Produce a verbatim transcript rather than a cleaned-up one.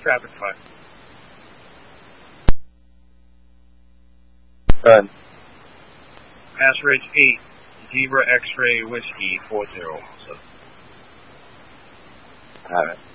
Traffic five. Run. Pass Ridge eight, Zebra X-Ray Whiskey four zero. So. Alright.